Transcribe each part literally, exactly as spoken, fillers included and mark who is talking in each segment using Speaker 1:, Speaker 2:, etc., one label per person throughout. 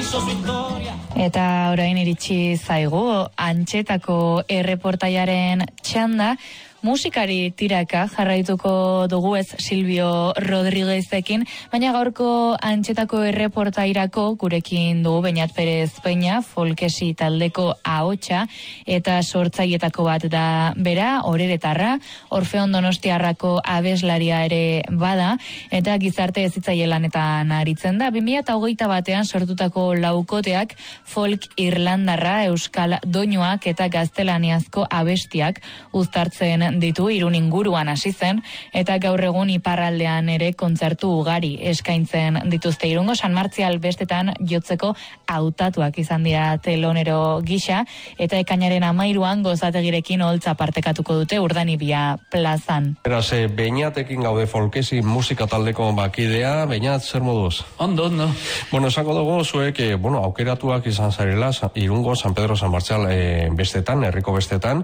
Speaker 1: Eta orain iritsi zaigu Antxetako erreportaiaren txanda. Musikari tiraka jarraituko dugu ez Silvio Rodriguezekin, baina gaurko Antxetako erreportairako gurekin dugu Beñat Perez Peña, folkesi taldeko ahotsa eta sortzailetako bat da bera, oreretarra, Orfeon Donostiarrako abeslaria ere bada, eta gizarte hezitzaile lanetan aritzen da. bi mila hogeita batean sortutako laukoteak folk irlandarra, euskal doinuak eta gaztelaniazko abestiak uztartzen ditu. Irun inguruan hasi zen eta gaur egun iparraldean ere kontzertu ugari eskaintzen dituzte. Irungo San Martzial bestetan jotzeko hautatuak izan dira telonero gisa, eta ekainaren hamairuan gozategirekin holtza partekatuko dute Urdanibia plazan.
Speaker 2: Beraz, Beñatekin gaude, folkesi musika taldeko bakidea. Beñat, zer moduz?
Speaker 3: Ondo, ondo.
Speaker 2: Bueno, esango dugu zuek, eh, bueno, aukeratuak izan zarela Irungo San Pedro San Martzial eh, bestetan, herriko bestetan,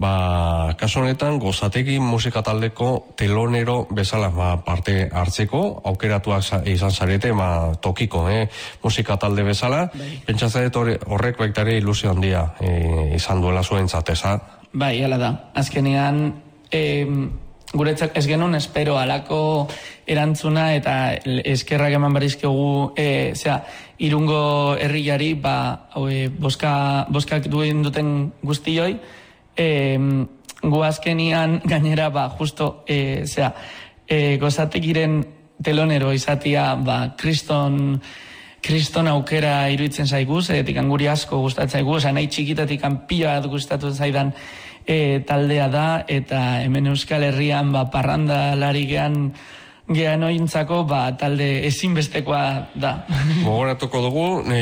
Speaker 2: ba, kasu honetan gozategi musika taldeko telonero bezala ba, parte hartzeko, aukeratuak izan zarete ba, tokiko eh, musika talde bezala. Bai. Pentsatzen dut horrek baitare ilusio handia eh, izan duela zuen zateza.
Speaker 3: Bai, hala da. Azkenean, eh, guretzak ez genuen espero alako erantzuna eta eskerrak eman barizkegu eh, zera, Irungo herriari ba, e, boska, boskak duen duten guztioi, eh, gu azkenian gainera ba justo e, zera, e, gozategiren telonero izatia ba kriston kriston aukera iruditzen zaigu, zetik guri asko gustatzaigu, oza nahi txikitatik pila bat gustatu zaidan e, taldea da, eta hemen Euskal Herrian ba parranda lari gean gean ointzako ba talde ezinbestekoa da.
Speaker 2: Gogoratuko dugu,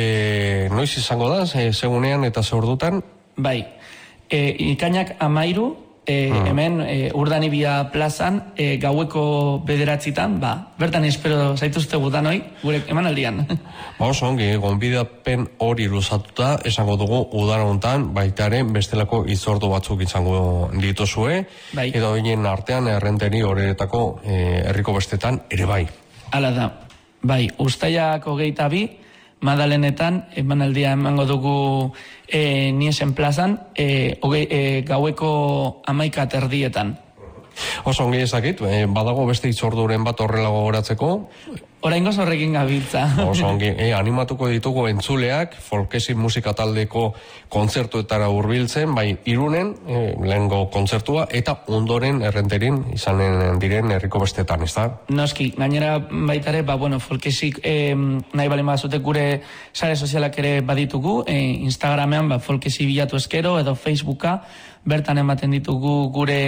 Speaker 2: e, noiz izango da, e, segunean eta zeurdutan?
Speaker 3: Bai, e, ikainak amairu, E, hmm. hemen e, Urdanibia plazan e, gaueko bederatzitan, ba, bertan espero zaituzte gutan hoi, gure eman aldian.
Speaker 2: Ba, oso ongi, gonbidapen hori luzatuta, esango dugu udara hontan, baitaren bestelako itzordu batzuk izango dituzue, bai. Edo hinen artean errenteri horretako e, herriko bestetan ere bai.
Speaker 3: Hala da, bai, ustaiak hogeita bi, Madalenetan, emanaldia emango dugu e, Niesen plazan, e, oge, e, gaueko amaika terdietan.
Speaker 2: Oso ongi ezakit, e, badago beste itzorduren bat horrela gogoratzeko?
Speaker 3: Oraingoz horrekin gabiltza.
Speaker 2: Oso ongi, e, animatuko ditugu entzuleak, folkesi musika taldeko kontzertuetara hurbiltzen, bai Irunen, e, lehengo kontzertua, eta ondoren errenterin izanen diren herriko bestetan, ez da?
Speaker 3: Noski, gainera baitare, ba, bueno, folkesik e, nahi balen bazutek gure sare sozialak ere baditugu, e, Instagramean, ba, folkesi bilatu eskero, edo Facebooka, bertan ematen ditugu gure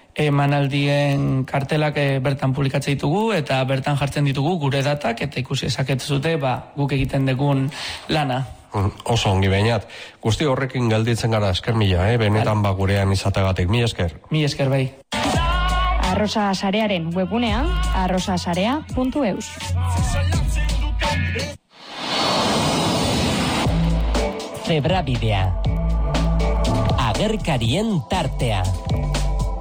Speaker 3: emanaldien kartelak e, bertan publikatzen ditugu, eta bertan jartzen ditugu gure datak, eta ikusi esaketzute ba, guk egiten dugun lana.
Speaker 2: Oso ongi Beñat. Guzti horrekin galditzen gara, esker mila, eh? Benetan ba gurean izategatik. Mi esker.
Speaker 3: Mi esker bai.
Speaker 1: Arrosa Sarearen webunean arrosasarea puntu eus.
Speaker 4: Zebrabidea. Agerkarien tartea.